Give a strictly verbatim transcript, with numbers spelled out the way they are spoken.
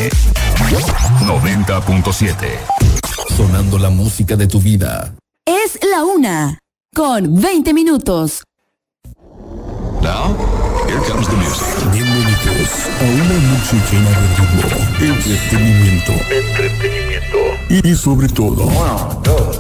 M noventa punto siete. Sonando la música de tu vida. Es la una, con veinte minutos. Now, here comes the music. Bienvenidos a una noche llena de ritmo, entretenimiento, entretenimiento y sobre todo, wow,